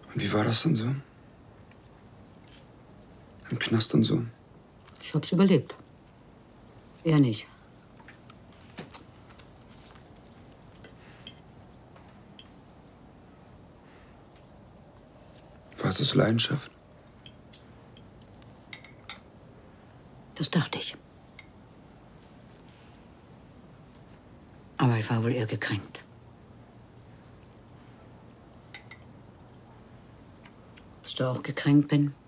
Und wie war das denn so? Im Knast und so? Ich hab's überlebt. Er nicht. War es Leidenschaft? Das dachte ich. Aber ich war wohl eher gekränkt. Bist du auch gekränkt, Ben?